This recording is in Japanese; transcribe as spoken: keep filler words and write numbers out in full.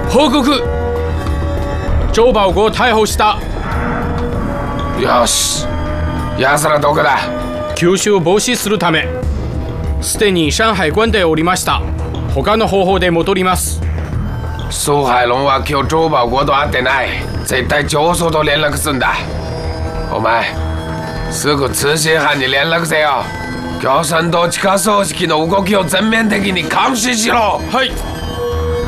報告。周保国逮捕した。 よし。奴らどこだ？ 吸収を防止するため、すでに上海关でおりました。他の方法で戻ります。 苏海龙は今日周保国と会ってない。絶対教授と連絡すんだ。お前、すぐ通信班に連絡せよ。共産党地下組織の動きを全面的に監視しろ。 はい。